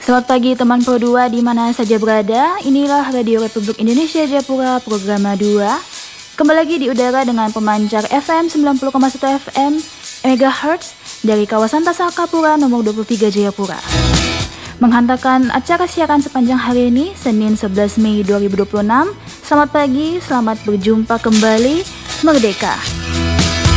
Selamat pagi teman Pro 2 di mana saja berada. Inilah Radio Republik Indonesia Jayapura program 2. Kembali lagi di udara dengan pemancar FM 90,1 FM MHz dari kawasan Pasar Kapura nomor 23 Jayapura. Menghantarkan acara siaran sepanjang hari ini Senin 11 Mei 2026. Selamat pagi, selamat berjumpa kembali. Merdeka.